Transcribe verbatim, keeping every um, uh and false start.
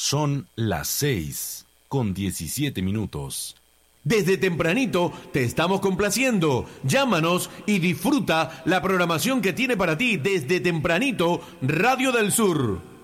Son las seis con diecisiete minutos. Desde tempranito te estamos complaciendo. Llámanos y disfruta la programación que tiene para ti desde tempranito Radio del Sur.